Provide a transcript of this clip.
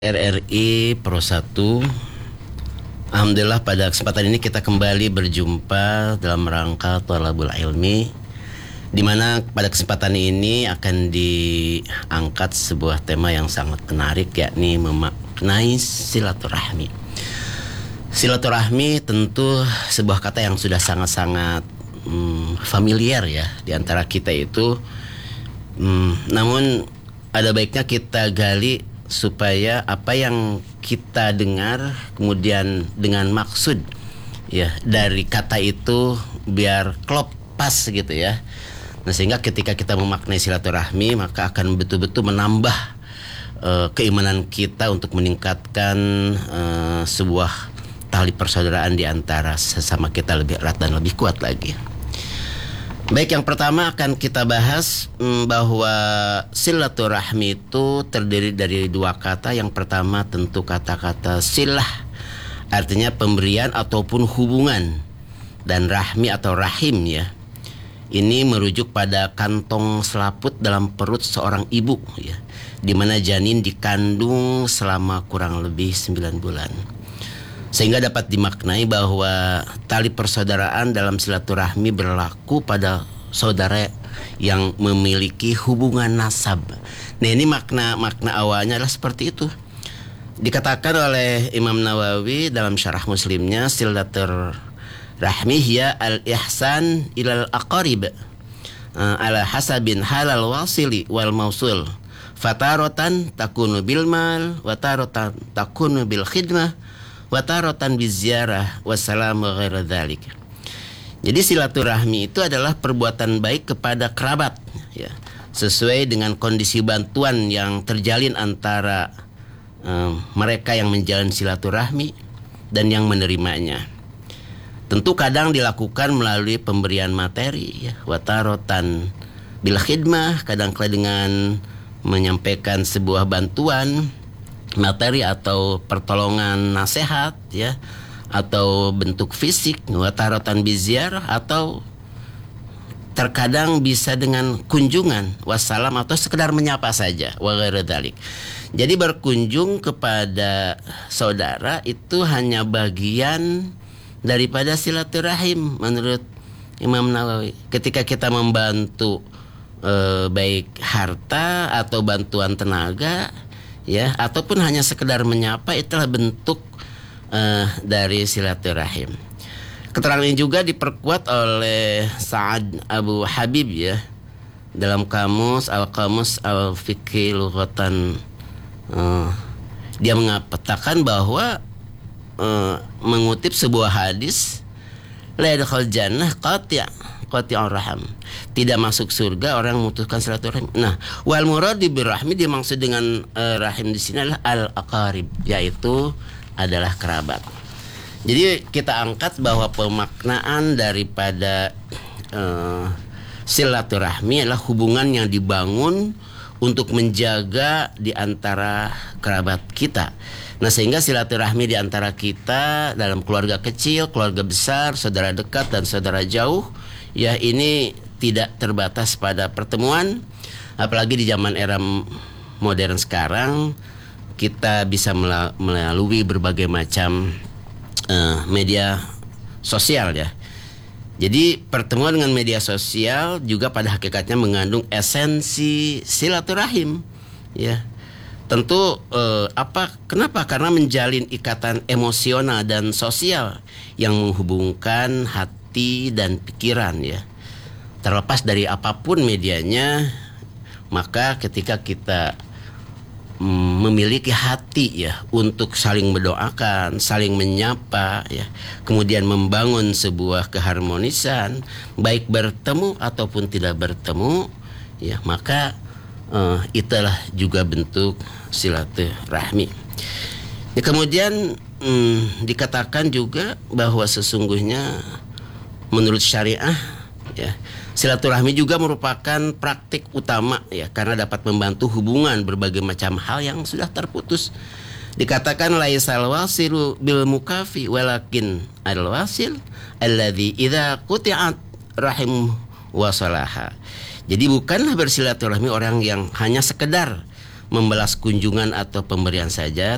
RRI Pro 1. Alhamdulillah pada kesempatan ini kita kembali berjumpa dalam rangka Thalabul Ilmi, di mana pada kesempatan ini akan diangkat sebuah tema yang sangat menarik, yakni memaknai silaturahmi. Silaturahmi tentu sebuah kata yang sudah sangat-sangat familiar ya di antara kita itu. Namun ada baiknya kita gali supaya apa yang kita dengar kemudian dengan maksud ya dari kata itu biar klop pas gitu ya. Nah, sehingga ketika kita memaknai silaturahmi maka akan betul-betul menambah keimanan kita untuk meningkatkan sebuah tali persaudaraan di antara sesama kita lebih erat dan lebih kuat lagi. Baik, yang pertama akan kita bahas bahwa silaturahmi itu terdiri dari dua kata. Yang pertama tentu kata-kata silah, artinya pemberian ataupun hubungan, dan rahmi atau rahim ya. Ini merujuk pada kantong selaput dalam perut seorang ibu ya, di mana janin dikandung selama kurang lebih 9 bulan. Sehingga dapat dimaknai bahwa tali persaudaraan dalam silaturahmi berlaku pada saudara yang memiliki hubungan nasab. Nah, ini makna awalnya adalah seperti itu. Dikatakan oleh Imam Nawawi dalam syarah Muslimnya, silaturahmi hiya al-ihsan ilal aqarib ala hasabin halal wasili wal mausul. Fataratan takunu bil mal, wataratan takunu bil khidmah, wataratan biziarah wassalamu ghaira dzalik. Jadi silaturahmi itu adalah perbuatan baik kepada kerabat ya, sesuai dengan kondisi bantuan yang terjalin antara mereka yang menjalin silaturahmi dan yang menerimanya. Tentu kadang dilakukan melalui pemberian materi ya, wataratan bil khidmah, kadang-kadang dengan menyampaikan sebuah bantuan materi atau pertolongan nasihat ya, atau bentuk fisik, wataratan biziarah, atau terkadang bisa dengan kunjungan wassalam atau sekedar menyapa saja wa ghairu dzalik. Jadi berkunjung kepada saudara itu hanya bagian daripada silaturahim menurut Imam Nawawi. Ketika kita membantu baik harta atau bantuan tenaga ya, ataupun hanya sekedar menyapa, itulah bentuk dari silaturahim. Keterangan ini juga diperkuat oleh Sa'ad Abu Habib ya, dalam kamus al-Fiqhi Lughatan. Dia mengatakan bahwa mengutip sebuah hadis, la yadkhul jannah qati'ur raham, tidak masuk surga orang memutuskan silaturahim. Nah, wal murad birrahmi dimaksud dengan rahim di sini adalah al-aqarib, yaitu adalah kerabat. Jadi kita angkat bahwa pemaknaan daripada silaturahmi adalah hubungan yang dibangun untuk menjaga di antara kerabat kita. Nah, sehingga silaturahmi di antara kita dalam keluarga kecil, keluarga besar, saudara dekat dan saudara jauh ya, ini tidak terbatas pada pertemuan. Apalagi di zaman era modern sekarang, kita bisa melalui berbagai macam media sosial ya. Jadi pertemuan dengan media sosial juga pada hakikatnya mengandung esensi silaturahim ya. Tentu kenapa? Karena menjalin ikatan emosional dan sosial yang menghubungkan hati dan pikiran ya. Terlepas dari apapun medianya, maka ketika kita memiliki hati ya untuk saling mendoakan, saling menyapa ya, kemudian membangun sebuah keharmonisan baik bertemu ataupun tidak bertemu ya, maka itulah juga bentuk silaturahmi. Ya, kemudian dikatakan juga bahwa sesungguhnya menurut syariah ya, silaturahmi juga merupakan praktik utama ya, karena dapat membantu hubungan berbagai macam hal yang sudah terputus. Dikatakan laisal wasilu bil mukafi walakin al wasil alladzi idza quti'at rahim wasalaha. Jadi bukanlah bersilaturahmi orang yang hanya sekedar membalas kunjungan atau pemberian saja,